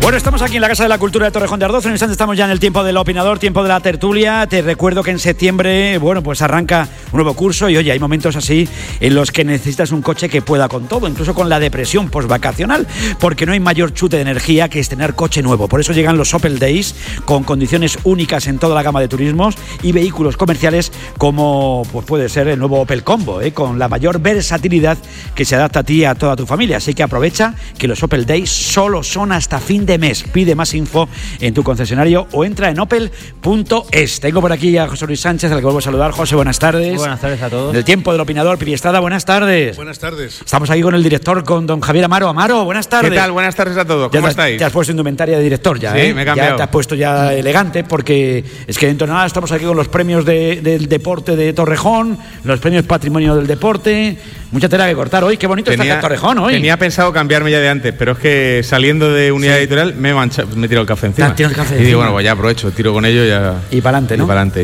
Bueno, estamos aquí en la Casa de la Cultura de Torrejón de Ardoz. En un instante estamos ya en el tiempo del opinador, tiempo de la tertulia. Te recuerdo que en septiembre, bueno, pues arranca un nuevo curso y oye, hay momentos así en los que necesitas un coche que pueda con todo, incluso con la depresión postvacacional, porque no hay mayor chute de energía que estrenar coche nuevo. Por eso llegan los Opel Days con condiciones únicas en toda la gama de turismos y vehículos comerciales como pues puede ser el nuevo Opel Combo, con la mayor versatilidad que se adapta a ti y a toda tu familia. Así que aprovecha que los Opel Days solo son hasta fin de mes. Pide más info en tu concesionario o entra en opel.es. Tengo por aquí a José Luis Sánchez, al que vuelvo a saludar. José, buenas tardes. Buenas tardes a todos. Del tiempo del opinador, Piri Estrada, buenas tardes. Buenas tardes. Estamos aquí con el director, con don Javier Amaro. Amaro, buenas tardes. ¿Qué tal? Buenas tardes a todos. ¿Cómo estáis? Te has puesto indumentaria de director ya, Sí, me he cambiado. Ya te has puesto ya elegante, porque es que dentro de nada estamos aquí con los premios del deporte de Torrejón, los premios Patrimonio del Deporte. Mucha tela que cortar hoy. Qué bonito está en Torrejón hoy. Tenía pensado cambiarme ya de antes, pero es que saliendo de unidad editorial me he tirado el café encima. Te has tirado el café y encima. digo, bueno, pues ya aprovecho, tiro con ello ya. Y para adelante, ¿no? Y para adelante.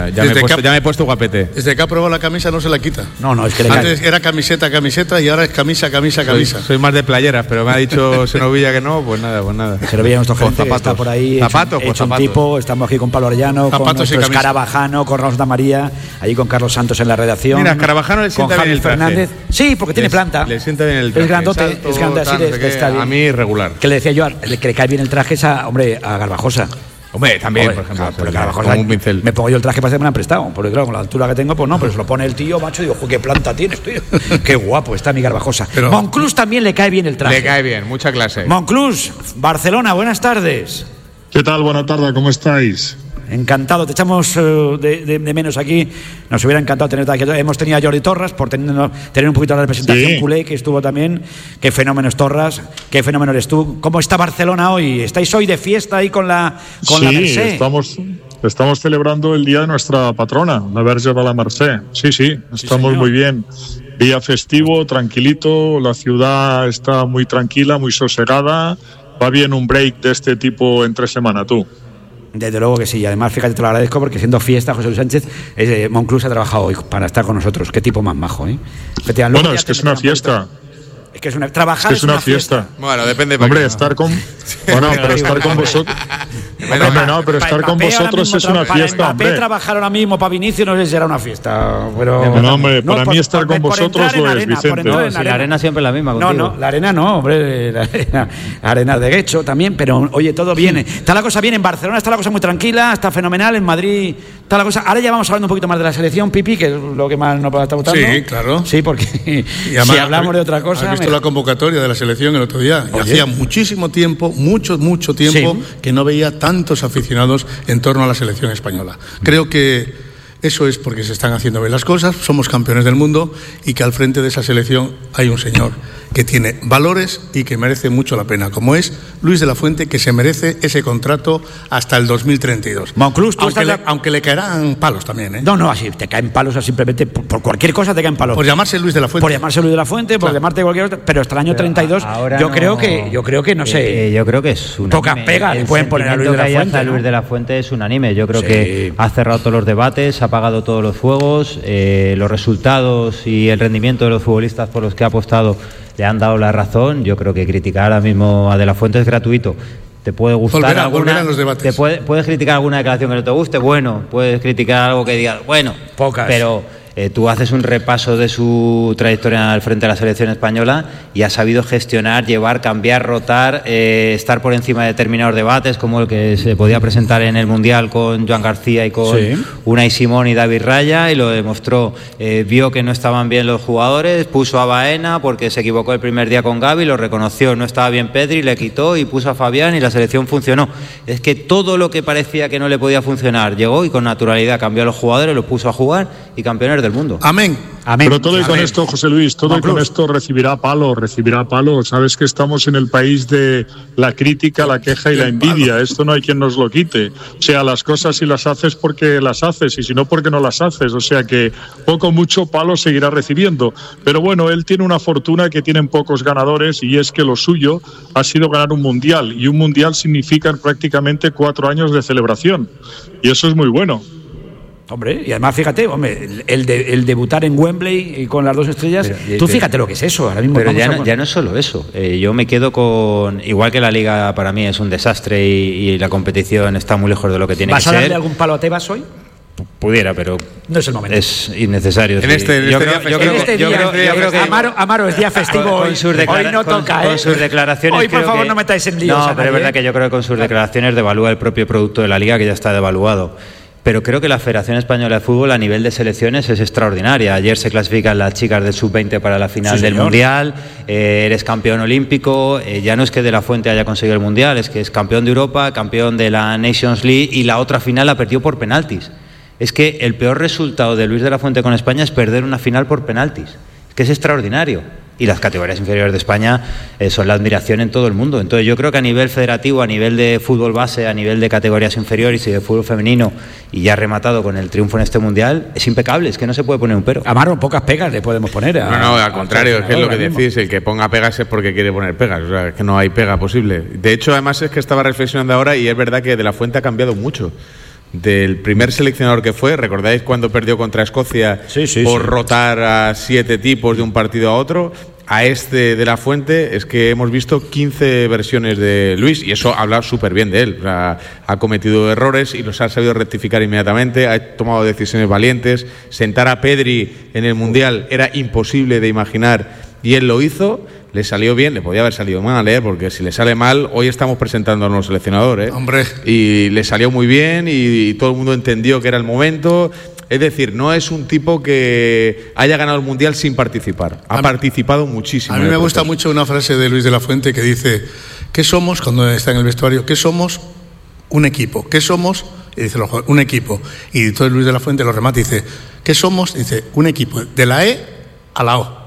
Ya me he puesto guapete. Desde que ha probado la camisa no se la quita. No, es que antes era camiseta y ahora es camisa. Soy más de playeras, pero me ha dicho Senovilla que no, pues nada. Senovilla, nuestro gerente, que está por ahí. Zapatos. Un tipo. Estamos aquí con Pablo Arellano, zapatos con nuestro Escarabajano, con Raúl María, ahí con Carlos Santos en la redacción. Mira, Escarabajano le sienta bien el traje. Fernández. Sí, porque tiene planta. Le sienta bien el traje. Es grandote, está bien. A mí regular. Que le decía yo, que le cae bien el traje a Garbajosa. Hombre, también, por ejemplo. Pero Garbajosa, como un pincel. me pongo yo el traje para que me lo han prestado. Porque claro, con la altura que tengo, pues no, pero se lo pone el tío, macho, y digo, qué planta tienes, tío. Qué guapo está mi Garbajosa. Pero Monclús también le cae bien el traje. Le cae bien, mucha clase. Monclús, Barcelona, buenas tardes. ¿Qué tal? Buenas tardes, ¿cómo estáis? Encantado, te echamos de menos aquí. Nos hubiera encantado tenerte aquí. Hemos tenido a Jordi Torras por tener un poquito de representación culé, que estuvo también. Qué fenómeno es Torras, qué fenómeno eres tú. ¿Cómo está Barcelona hoy? ¿Estáis hoy de fiesta ahí con la Mercè? Estamos celebrando el día de nuestra patrona, la Verge de la Mercè. Sí, estamos muy bien. Día festivo, tranquilito, la ciudad está muy tranquila, muy sosegada. Va bien un break de este tipo entre semana, tú. Desde luego que sí, y además fíjate, te lo agradezco porque siendo fiesta, José Luis Sánchez, Monclús ha trabajado hoy para estar con nosotros. Qué tipo más majo, ¿eh? Bueno, es que es una fiesta. Es que trabajar es una fiesta. Bueno, depende. Hombre, estar con... Bueno, pero estar con vosotros... Hombre, no, pero estar con vosotros es una fiesta, hombre. Trabajar ahora mismo para Vinicius no sé si será una fiesta, pero... No, hombre, para mí estar con vosotros lo es, Vicente. La arena siempre es la misma contigo. No, la arena no, hombre, la arena de Guecho también, pero oye, todo viene. Está la cosa bien en Barcelona, está la cosa muy tranquila, está fenomenal, en Madrid está la cosa... Ahora ya vamos hablando un poquito más de la selección, Pipi, que es lo que más nos está gustando. Sí, claro. Sí, porque si hablamos de otra cosa... ¿Has visto la convocatoria de la selección el otro día? Y hacía muchísimo tiempo, mucho tiempo, que no veía tantos aficionados en torno a la selección española. Creo que eso es porque se están haciendo bien las cosas, somos campeones del mundo y que al frente de esa selección hay un señor que tiene valores y que merece mucho la pena, como es Luis de la Fuente, que se merece ese contrato hasta el 2032. Monclús, aunque le caerán palos también, ¿eh? No, así te caen palos, simplemente por cualquier cosa te caen palos. Por llamarse Luis de la Fuente. Por llamarse Luis de la Fuente, por llamarte cualquier otra, pero hasta el año 32 yo creo que no sé. Yo creo que es unánime. Pocas pegas le pueden poner a Luis de la Fuente. A Luis de la Fuente es unánime. Yo creo que ha cerrado todos los debates, ha apagado todos los fuegos, los resultados y el rendimiento de los futbolistas por los que ha apostado le han dado la razón. Yo creo que criticar ahora mismo a De la Fuente es gratuito. Te puede gustar volverán los debates. Puedes criticar alguna declaración que no te guste, bueno, puedes criticar algo que digas, bueno, pocas. Pero tú haces un repaso de su trayectoria al frente de la selección española y ha sabido gestionar, llevar, cambiar, rotar, estar por encima de determinados debates, como el que se podía presentar en el Mundial con Joan García y con Unai Simón y David Raya, y lo demostró. Vio que no estaban bien los jugadores, puso a Baena porque se equivocó el primer día con Gavi, lo reconoció, no estaba bien Pedri, le quitó y puso a Fabián y la selección funcionó. Es que todo lo que parecía que no le podía funcionar llegó y con naturalidad cambió a los jugadores, los puso a jugar y campeones del mundo. Amén. Pero todo y con esto, José Luis, todo y con esto recibirá palo. Sabes que estamos en el país de la crítica, la queja y la envidia. Esto no hay quien nos lo quite. O sea, las cosas si las haces porque las haces y si no porque no las haces. O sea que poco mucho palo seguirá recibiendo. Pero bueno, él tiene una fortuna que tienen pocos ganadores y es que lo suyo ha sido ganar un mundial. Y un mundial significa prácticamente 4 años de celebración. Y eso es muy bueno. Hombre, y además fíjate, el debutar en Wembley y con las 2 estrellas, tú fíjate lo que es eso. Ahora mismo pero ya no es solo eso. Yo me quedo con, igual que la Liga para mí es un desastre y la competición está muy lejos de lo que tiene que ser. ¿Vas a darle algún palo a Tebas hoy? Pudiera, pero no es el momento. Es innecesario. En este día, Amaro, es día festivo hoy no toca. Con sus declaraciones. Hoy, por favor, no metáis en líos. No, pero es verdad que yo creo que con sus declaraciones devalúa el propio producto de la Liga, que ya está devaluado. Pero creo que la Federación Española de Fútbol a nivel de selecciones es extraordinaria. Ayer se clasifican las chicas del Sub-20 para la final del Mundial, eres campeón olímpico, ya no es que De La Fuente haya conseguido el Mundial, es que es campeón de Europa, campeón de la Nations League y la otra final la perdió por penaltis. Es que el peor resultado de Luis De La Fuente con España es perder una final por penaltis. Es que es extraordinario. Y las categorías inferiores de España son la admiración en todo el mundo. Entonces yo creo que a nivel federativo, a nivel de fútbol base, a nivel de categorías inferiores y de fútbol femenino, y ya rematado con el triunfo en este Mundial, es impecable, es que no se puede poner un pero. Amaro, pocas pegas le podemos poner. No, al contrario, es que es lo que decís, el que ponga pegas es porque quiere poner pegas, o sea, es que no hay pega posible. De hecho, además es que estaba reflexionando ahora y es verdad que De La Fuente ha cambiado mucho. Del primer seleccionador que fue, ¿recordáis cuando perdió contra Escocia por rotar a 7 tipos de un partido a otro? A este De La Fuente es que hemos visto 15 versiones de Luis y eso habla súper bien de él. O sea, ha cometido errores y los ha sabido rectificar inmediatamente, ha tomado decisiones valientes. Sentar a Pedri en el Mundial era imposible de imaginar y él lo hizo. Le salió bien, le podía haber salido mal, porque si le sale mal, hoy estamos presentando a un nuevo seleccionador, Hombre. Y le salió muy bien y todo el mundo entendió que era el momento. Es decir, no es un tipo que haya ganado el Mundial sin participar. Ha participado muchísimo. A mí me gusta mucho una frase de Luis De La Fuente que dice: ¿qué somos cuando está en el vestuario? ¿Qué somos? Un equipo. ¿Qué somos? Y dice un equipo. Y entonces Luis De La Fuente lo remata y dice: ¿qué somos? Dice: un equipo. De la E a la O.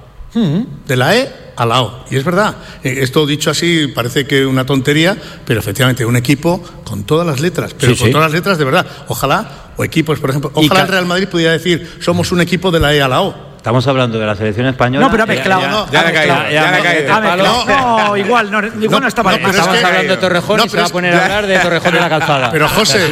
De la E a la O. Y es verdad, esto dicho así parece que una tontería, pero efectivamente un equipo con todas las letras, pero con todas las letras de verdad. Ojalá, o equipos, por ejemplo, ojalá el Real Madrid pudiera decir: somos un equipo de la E a la O. Estamos hablando de la selección española. No, pero ha mezclado. Ya la caído. No, igual no estaba. Estamos hablando de Torrejón y se va a poner a hablar de Torrejón de la Calzada. Pero José,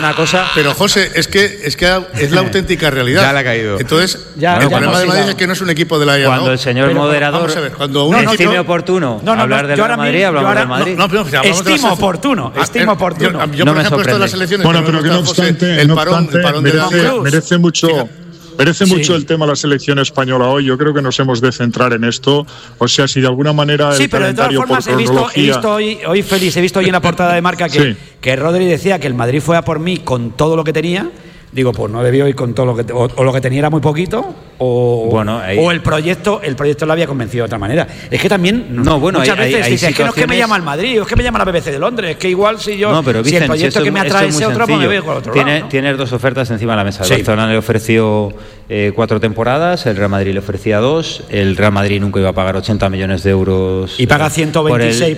es que es la auténtica realidad. Ya la ha caído. Entonces, el problema de Madrid es que no es un equipo de la IA. Cuando el señor moderador estime oportuno hablar del Real Madrid, hablamos del Madrid. Estimo oportuno. Yo, por ejemplo, esto de las elecciones. Bueno, pero que no obstante, el parón de merece mucho. Merece mucho el tema de la selección española hoy. Yo creo que nos hemos de centrar en esto. O sea, si de alguna manera el pero de todas formas he visto hoy, Félix, he visto hoy en la portada de Marca que Rodri decía que el Madrid fue a por mí con todo lo que tenía. Digo, pues no debió ir con todo lo que o lo que tenía era muy poquito o el proyecto lo había convencido de otra manera. Es que también muchas veces dices, es que no es que me llama el Madrid, es que me llama la BBC de Londres, es que igual si yo si el proyecto que me atrae ese otro, pues me veo con otro lado. Tienes 2 ofertas encima de la mesa. El Barcelona le ofreció 4 temporadas, el Real Madrid le ofrecía 2, el Real Madrid nunca iba a pagar 80 millones de euros y paga 126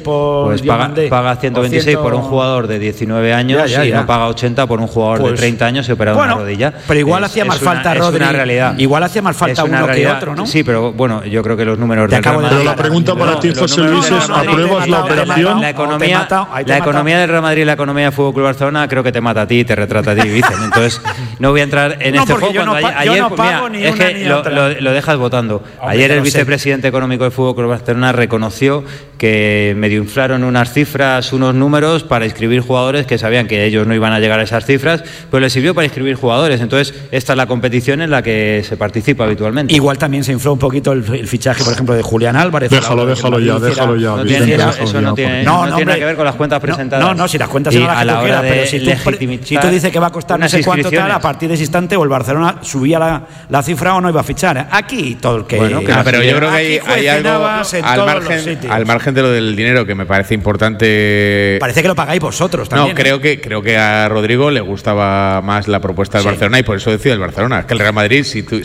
paga 126 por un jugador de 19 años y no paga 80 por un jugador de 30 años y operado rodilla. Pero igual hacía más falta Rodri. Es una realidad. Igual hacía más falta uno que otro, ¿no? Sí, pero bueno, yo creo que los números del Real Madrid. Pero la pregunta para ti, José Luis, es: ¿apruebas la operación? La economía del Real Madrid y la economía del Fútbol Club Barcelona creo que te mata a ti y te retrata a ti, dicen. Entonces, no voy a entrar en este juego. Ayer es que lo dejas votando. Ayer el vicepresidente económico del Fútbol Club Barcelona reconoció que medio inflaron unas cifras, unos números para inscribir jugadores que sabían que ellos no iban a llegar a esas cifras, pero les sirvió para inscribir jugadores. Entonces, esta es la competición en la que se participa habitualmente. Igual también se infló un poquito el fichaje, por ejemplo, de Julián Álvarez. Déjalo ya. Eso no tiene nada que ver con las cuentas presentadas. No, si las cuentas son las que tú quieras, pero si tú dices que va a costar no sé cuánto tal, a partir de ese instante o el Barcelona subía la cifra o no iba a fichar. Aquí todo el que... pero yo creo que hay algo al margen de lo del dinero que me parece importante. Parece que lo pagáis vosotros también. No, creo que a Rodrigo le gustaba más la propuesta del Barcelona y por eso decía el Barcelona. Es que el Real Madrid,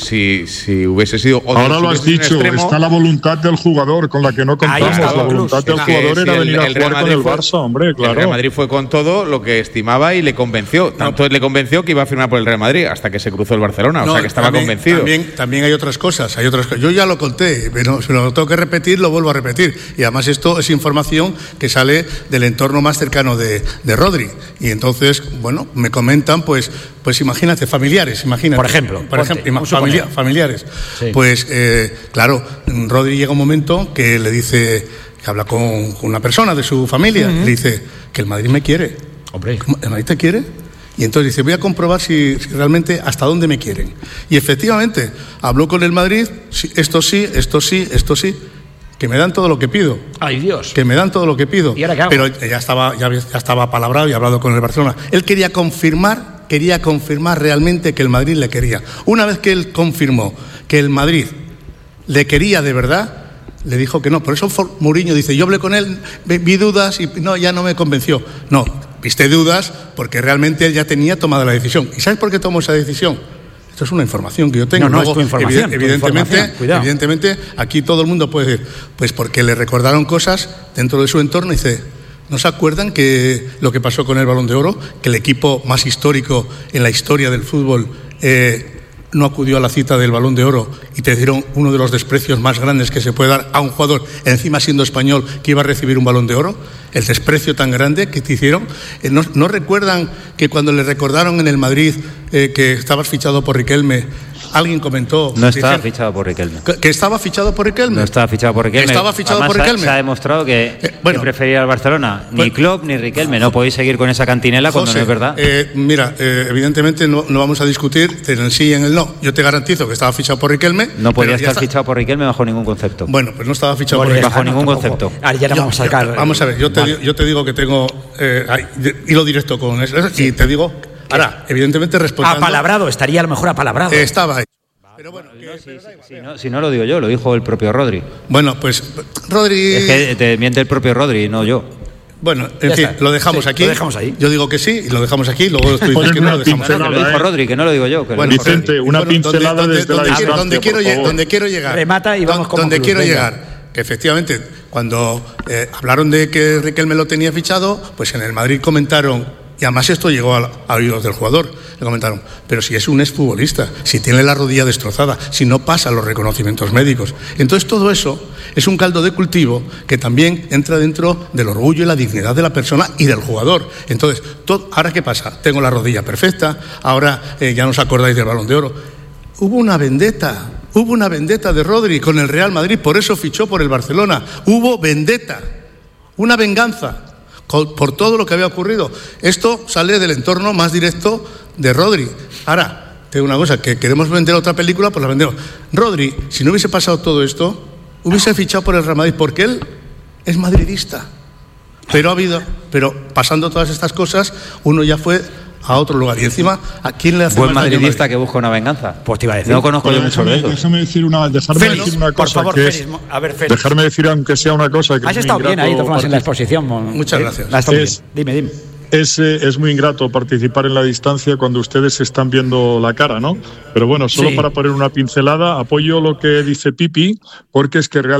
si hubiese sido otro, ahora lo has dicho, está la voluntad del jugador con la que no contamos. La voluntad del jugador era venir a jugar con el Barça, hombre, claro. El Real Madrid fue con todo lo que estimaba y le convenció. Tanto le convenció que iba a firmar por el Real Madrid hasta que se cruzó el Barcelona. O sea, que estaba convencido. También hay otras cosas. Yo ya lo conté, pero si lo tengo que repetir, lo vuelvo a repetir. Y además esto es información que sale del entorno más cercano de Rodri. Y entonces, bueno, me comentan, pues Pues imagínate, familiares, imagínate. Por ejemplo, familiares. Sí. Pues, claro, Rodri llega un momento que le dice, que habla con una persona de su familia, le dice que el Madrid me quiere. Hombre. ¿El Madrid te quiere? Y entonces dice, voy a comprobar si realmente hasta dónde me quieren. Y efectivamente, habló con el Madrid, esto sí, que me dan todo lo que pido. ¡Ay, Dios! Que me dan todo lo que pido. ¿Y ahora qué hago? Pero ya estaba palabrado y hablado con el Barcelona. Él quería confirmar realmente que el Madrid le quería. Una vez que él confirmó que el Madrid le quería de verdad, le dijo que no. Por eso Mourinho dice, yo hablé con él, vi dudas y no, ya no me convenció. No, viste dudas porque realmente él ya tenía tomada la decisión. ¿Y sabes por qué tomó esa decisión? Esto es una información que yo tengo. No es tu información. Evidentemente, aquí todo el mundo puede decir, pues porque le recordaron cosas dentro de su entorno y dice, ¿no se acuerdan que lo que pasó con el Balón de Oro? Que el equipo más histórico en la historia del fútbol no acudió a la cita del Balón de Oro y te dieron uno de los desprecios más grandes que se puede dar a un jugador, encima siendo español, que iba a recibir un Balón de Oro. El desprecio tan grande que te hicieron. ¿No recuerdan que cuando le recordaron en el Madrid que estabas fichado por Riquelme, alguien comentó... No estaba fichado por Riquelme. ¿Que estaba fichado por Riquelme? No estaba fichado por Riquelme. ¿Estaba fichado por Riquelme? Se ha demostrado que prefería al Barcelona. Ni Klopp ni Riquelme. No podéis seguir con esa cantinela cuando no es verdad. Mira, evidentemente no vamos a discutir en el sí y en el no. Yo te garantizo que estaba fichado por Riquelme. No podía estar fichado por Riquelme bajo ningún concepto. Bueno, pues no estaba fichado por Riquelme. Bajo ningún concepto. Ahora ya no vamos a sacar... Vamos a ver, yo te digo que tengo hilo directo con eso y te digo... Ahora, evidentemente respondiendo... Apalabrado, estaría a lo mejor apalabrado. Estaba ahí. Pero bueno, si no lo digo yo, lo dijo el propio Rodri. Bueno, pues Rodri... Es que te miente el propio Rodri, no yo. Bueno, en fin, lo dejamos aquí. Lo dejamos ahí. Yo digo que sí y lo dejamos aquí. Luego estoy diciendo que no lo dejamos aquí. Lo dijo Rodri, que no lo digo yo. Que bueno, Vicente, una pincelada desde la distancia, donde quiero llegar. Remata y vamos con donde quiero llegar. Que efectivamente, cuando hablaron de que Riquelme lo tenía fichado, pues en el Madrid comentaron, y además esto llegó a oídos del jugador, le comentaron, pero si es un exfutbolista, si tiene la rodilla destrozada, si no pasa los reconocimientos médicos. Entonces todo eso es un caldo de cultivo que también entra dentro del orgullo y la dignidad de la persona y del jugador. Entonces, ¿ahora qué pasa? Tengo la rodilla perfecta, ahora ya no os acordáis del Balón de Oro. Hubo una vendetta de Rodri con el Real Madrid, por eso fichó por el Barcelona. Hubo vendetta, una venganza por todo lo que había ocurrido. Esto sale del entorno más directo de Rodri. Ahora, tengo una cosa, que queremos vender otra película, pues la vendemos. Rodri, si no hubiese pasado todo esto, hubiese fichado por el Real Madrid, porque él es madridista. Pero pasando todas estas cosas, uno ya fue a otro lugar. Y encima, ¿a quién le hace buen madridista que busca una venganza? Pues te iba a decir. No conozco yo mucho de eso. Dejarme decir una cosa. Por favor, que Félix, a ver, Félix. Dejarme decir, aunque sea una cosa que has estado bien ahí, en la exposición. Muchas gracias. Dime. Es muy ingrato participar en la distancia cuando ustedes se están viendo la cara, ¿no? Pero bueno, solo para poner una pincelada, apoyo lo que dice Pipi, porque es que realmente